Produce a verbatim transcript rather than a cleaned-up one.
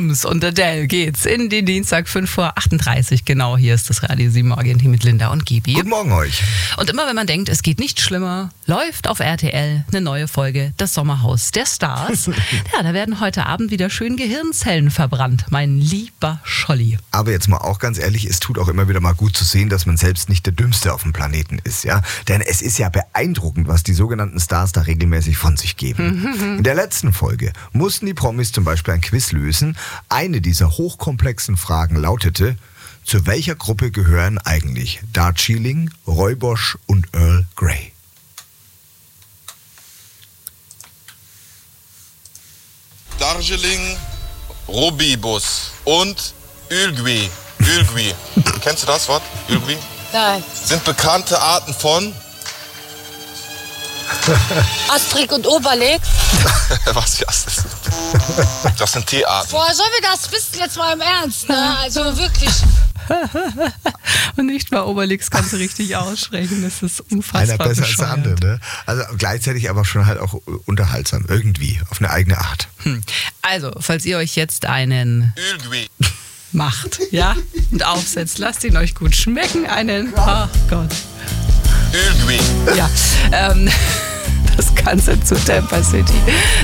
Grooms und Adele geht's in den Dienstag fünf vor achtunddreißig. Genau, hier ist das Radio sieben Morgen hier mit Linda und Gibi. Guten Morgen euch. Und immer wenn man denkt, es geht nicht schlimmer, läuft auf R T L eine neue Folge Das Sommerhaus der Stars. Ja, da werden heute Abend wieder schön Gehirnzellen verbrannt, mein lieber Scholli. Aber jetzt mal auch ganz ehrlich, es tut auch immer wieder mal gut zu sehen, dass man selbst nicht der Dümmste auf dem Planeten ist, ja? Denn es ist ja beeindruckend, was die sogenannten Stars da regelmäßig von sich geben. In der letzten Folge mussten die Promis zum Beispiel ein Quiz lösen. Eine dieser hochkomplexen Fragen lautete: Zu welcher Gruppe gehören eigentlich Darjeeling, Rooibos und Earl Grey? Darjeeling, Rooibos und Ölgui. Ölgui. Kennst du das Wort? Ölgui? Nein. Sind bekannte Arten von... Asterix und Obelix. Was das ist? Das sind Teearten. Boah, sollen wir das wissen jetzt mal im Ernst, ne? Also wirklich. Und nicht mal Obelix kannst du richtig aussprechen. Das ist unfassbar Einer besser bescheuert. als der andere, ne? Also gleichzeitig aber schon halt auch unterhaltsam, irgendwie, auf eine eigene Art. Hm. Also, falls ihr euch jetzt einen Ölgui. macht, ja, und aufsetzt, lasst ihn euch gut schmecken, einen, oh Gott. Ölgui. Ja, ähm, das Ganze zu Tampa City.